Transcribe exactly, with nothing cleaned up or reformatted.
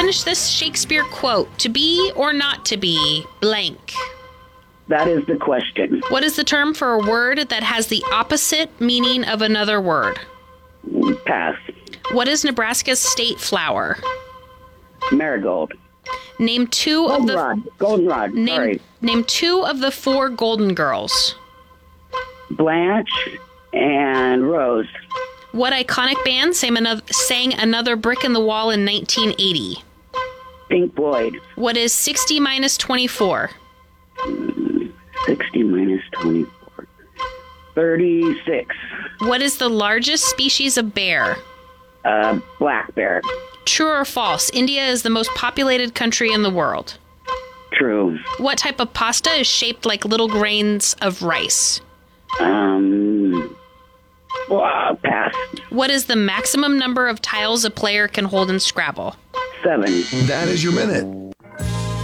finish this Shakespeare quote. To be or not to be blank. That is the question. What is the term for a word that has the opposite meaning of another word? Pass. What is Nebraska's state flower? Marigold. Name two of the Goldenrod. Goldenrod. name, Sorry. name two of the four Golden Girls. Blanche and Rose. What iconic band sang another, sang another Brick in the Wall in nineteen eighty? Pink Floyd. What is sixty minus twenty-four? sixty minus twenty-four. thirty-six. What is the largest species of bear? Uh, black bear. True or false? India is the most populated country in the world. True. What type of pasta is shaped like little grains of rice? Um, wow, pass. What is the maximum number of tiles a player can hold in Scrabble? Seven. That is your minute.